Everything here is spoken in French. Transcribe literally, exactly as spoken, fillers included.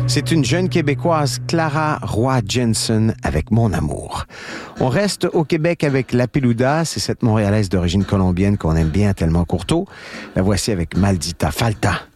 C'est une jeune Québécoise, Clara Roy Jensen, avec Mon Amour. On reste au Québec avec La Peluda, c'est cette Montréalaise d'origine colombienne qu'on aime bien tellement Courteau. La voici avec Maldita Falta.